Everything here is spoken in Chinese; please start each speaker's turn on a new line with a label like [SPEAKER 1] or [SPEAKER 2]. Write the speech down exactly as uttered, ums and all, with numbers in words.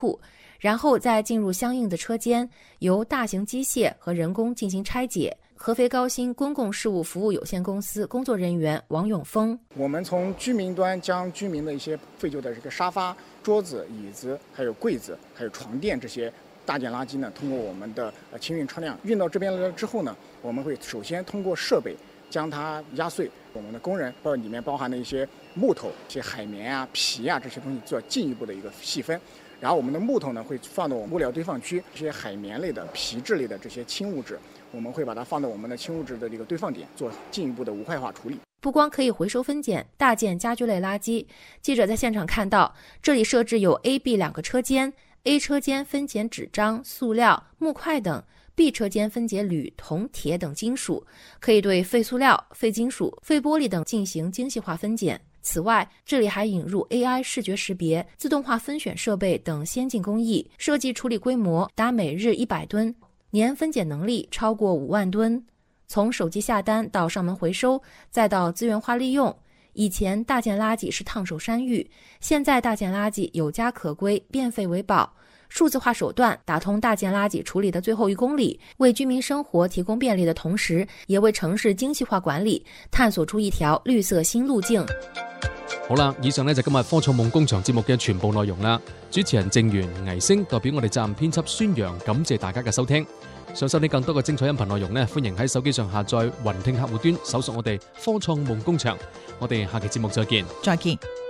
[SPEAKER 1] 库，然后再进入相应的车间，由大型机械和人工进行拆解。合肥高新公共事务服务有限公司工作人员王永峰：
[SPEAKER 2] 我们从居民端将居民的一些废旧的这个沙发、桌子、椅子，还有柜子、还有床垫这些大件垃圾呢，通过我们的清运车辆运到这边来之后呢，我们会首先通过设备将它压碎。我们的工人包里面包含的一些木头、一些海绵啊、皮啊这些东西做进一步的一个细分。然后我们的木头呢会放到我们物料堆放区，这些海绵类的、皮质类的这些轻物质，我们会把它放到我们的轻物质的这个堆放点，做进一步的无害化处理。
[SPEAKER 1] 不光可以回收分拣大件家居类垃圾，记者在现场看到，这里设置有 A、B 两个车间 ，A 车间分拣纸张、塑料、木块等。B 车间分解铝、铜、铁等金属，可以对废塑料、废金属、废玻璃等进行精细化分拣。此外，这里还引入 A I 视觉识别、自动化分选设备等先进工艺，设计处理规模达每日一百吨，年分拣能力超过五万吨。从手机下单到上门回收，再到资源化利用，以前大件垃圾是烫手山芋，现在大件垃圾有家可归，变废为宝。数字化手段打通大件垃圾处理的最后一公里，为居民生活提供便利的同时，也为城市精细化管理探索出一條綠色新路徑。
[SPEAKER 3] 好啦，以上呢就今日科創夢工場節目嘅全部內容啦。主持人正源、倪星代表我哋責任編輯宣揚，感謝大家嘅收聽。想收聽更多嘅精彩音頻內容呢，歡迎喺手機上下載雲聽客戶端，搜索我哋科創夢工場。我哋下期節目再見。
[SPEAKER 4] 再見。